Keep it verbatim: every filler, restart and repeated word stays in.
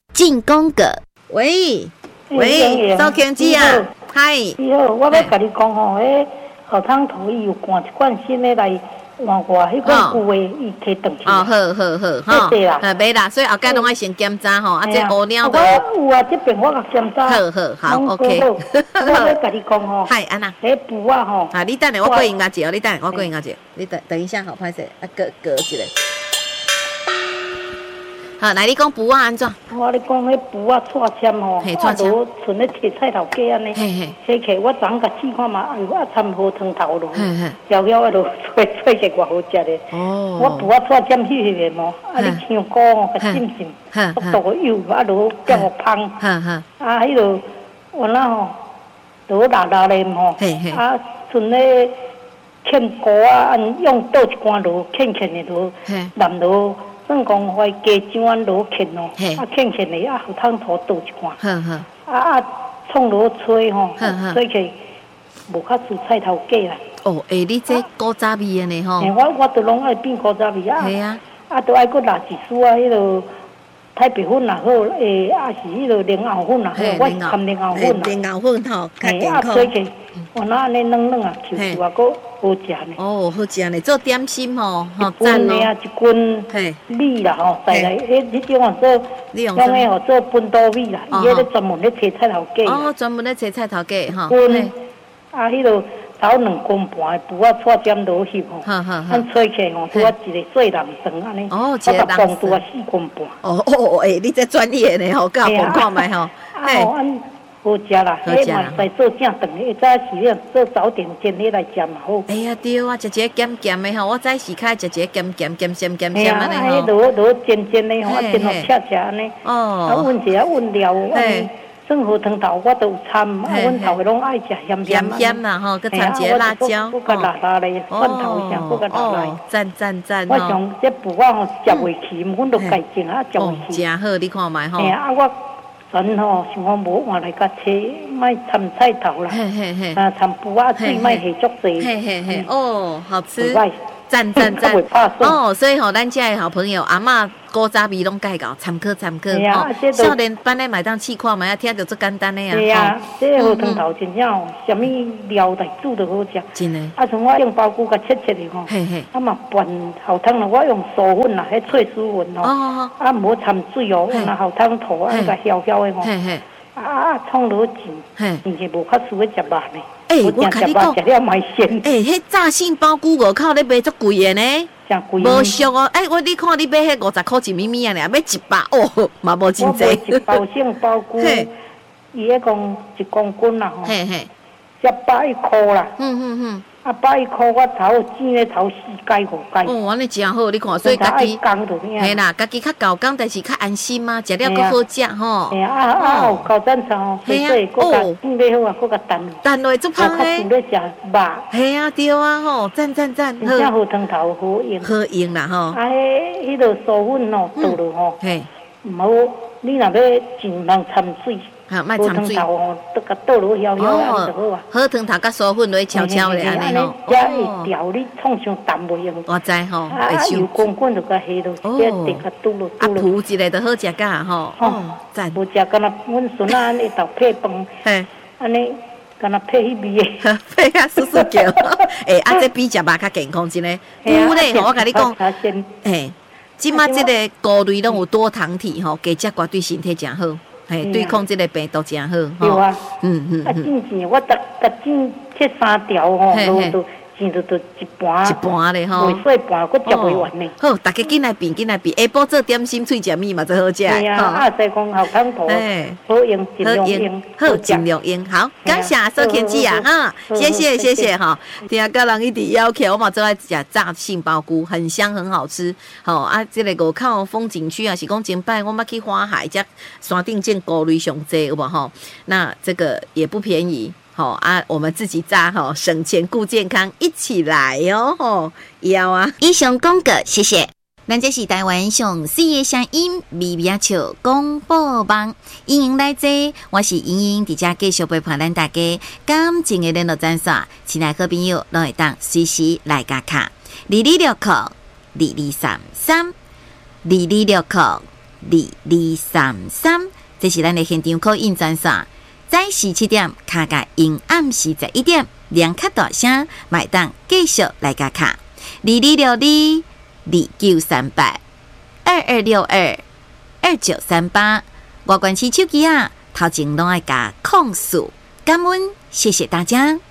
进攻个，喂喂，周天基啊，嗨， 你好，我要甲你讲吼，迄后汤头伊有灌一罐新的来换我，迄罐旧的伊摕转去。 哦，好好好，吼，好袂啦，所以后盖拢爱先检查吼，啊，这乌鸟的。 我有啊，这边我甲检查。 好好好 ，OK。 我要甲你讲吼， 嗨，安娜， 迄布啊吼， 啊，你等下我过音乐节哦，你等下我过音乐节，你等等一下，好，歹势，啊，隔隔一下。好，来你讲布啊安怎？ 我咧讲迄布啊错签吼，我都存咧摕菜头粿安尼，洗起我昨昏甲试看嘛，哎呦啊掺好汤头咯，摇摇啊，就做做起偌好食咧。哦，我布啊错签迄个喏，啊你香菇吼，甲浸浸，我倒个油啊，就叫我芳，啊迄落我那吼，就辣辣咧吼，啊剩咧芡菇啊，按用倒一罐落芡芡的落，淋落。算讲花加姜啊落芡咯，啊芡芡的啊，后汤头倒一罐，啊啊创落吹吼，吹起无较似菜头粿啦。 哦，诶，你这古早味的呢吼？ 我我都拢爱变古早味啊。 系啊， 啊都爱搁辣一丝啊，迄落太白粉也好，诶，啊是迄落莲藕粉也好，我是掺莲藕粉啦。 莲藕粉吼，较健康。 啊吹起，我那安尼软软啊，Q Q 啊，搁。好食呢。 哦，好食呢，做点心吼，吼赞哦。 啊，一斤米啦吼，再来，迄迄种啊做，用个吼做本刀米啦，伊迄个专门咧切菜头粿。 哦，专门咧切菜头粿吼。 斤啊，迄落头两公半的布啊，错尖落去吼。好好好。按吹起吼，拄啊一个细人绳安尼。哦，一个人绳。拄啊四公半。 哦哦，诶，你这专业呢吼，教我看卖吼。 嘿。好食啦，迄嘛在做正长的，一早时咧做早点煎起来食嘛好。 哎呀对啊，食一个咸咸的吼，我早时开食一个咸咸咸咸咸咸安尼吼。 哎呀，落落煎煎的吼，煎落赤赤安尼。哦。啊，阮一下阮料安尼，算好汤头我都有掺，啊，阮头个拢爱食咸咸咸咸啦吼，佮掺一个辣椒。 佮辣辣的蒜头啥，佮辣辣。 赞赞赞。 我想这布啊吼食袂起，阮都家种啊食袂起。 真好，你看卖吼。 哎呀，啊我。船吼，想讲无换来甲切，莫掺菜头啦，啊掺布啊水莫下足济。 嘿嘿嘿，哦，好吃，赞赞赞。哦，所以吼，咱遮的好朋友阿嬷古早味拢介绍，参考参考。哦，少年班的买当试看卖，啊听着足简单的啊。 对啊，这个汤头真正哦，什么料来煮都好食。 真的。 啊，像我用包菇甲切切的吼，啊嘛拌后汤啦，我用素粉啦，迄脆酥粉哦，啊无掺水哦，用那后汤头啊，甲焦焦的吼。啊啊，创落钱，而且无较输咧食肉呢。 诶，我甲你讲， 食了买鲜。 诶，迄炸杏鲍菇五口咧卖足贵的呢， 真贵。 无俗哦，诶，我你看你买迄五十块一咪咪啊，尔要一百哦，嘛无真济。 我买一包杏鲍菇，伊迄讲一公斤啦吼，才百一箍啦。嗯嗯嗯。啊，百一箍我头煎咧头四解五解。 哦，安尼真好，你看，所以家己嘿啦，家己较高工，但是较安心嘛，食了佫好食吼。 嘿啊啊，有高赞菜哦，所以佫甲煮买好啊，佫甲炖。 炖落足芳嘞。 较咧食肉。 嘿啊，对啊吼，赞赞赞。 真正好汤头好用。 好用啦吼。 啊，迄迄落素粉哦，倒落吼。嘿。毋好，你若要尽量掺水。 哈，莫掺水哦，都甲倒落摇摇安就好啊。 好汤头甲素粉落悄悄的安尼吼。 这会调你创伤淡袂用。 我知吼， 会收。油滚滚就甲下落，这地甲倒落倒落。 啊，铺一个就好食甲吼。哦，赞。 无食，敢若阮孙仔安尼豆配饭，嘿，安尼敢若配迄味的。 配啊，叔叔叫。诶，啊，这比食肉较健康真诶。菇咧，我甲你讲，嘿，即马即个菇类拢有多糖体吼，加食寡对身体真好。嘿，对抗这个病毒真好， 对啊，嗯嗯，啊，进钱我逐逐进切三条吼，都都钱就就一盘， 一盘咧吼， 袂细盘，佫食袂完呢。 好，大家紧来变，紧来变，下晡做点心脆食米嘛，最好食。 对啊，啊，再讲后汤头，好用，尽量用， 好尽量用。好，感谢苏天姐啊，哈，谢谢谢谢哈。听个人一直要求，我嘛最爱食炸杏鲍菇，很香很好吃。好啊，这个五口风景区啊，是讲前摆我捌去花海，遮山顶见菇类上济有无吼？那这个也不便宜。好啊，我们自己炸吼，省钱顾健康，一起来哦吼，要啊！以上广告，谢谢。咱这是台湾上四个声音微微笑广播网，欢迎来坐，我是莹莹，伫遮继续陪伴咱大家感情的联络专线，亲爱好朋友拢会当随时来加卡，二二六扣二二三三，二二六扣二二二三三，这是咱的现场call in专线。早时七点，卡甲因暗时十一点，两卡大声，买单继续来加卡。二二六二二九三八，二二六二二九三八。外观区手机啊，头前拢爱加控诉。感恩，谢谢大家。